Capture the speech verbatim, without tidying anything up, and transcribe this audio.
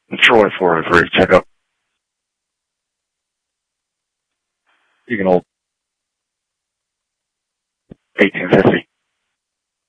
Troy four oh three, check up. You can hold eighteen fifty.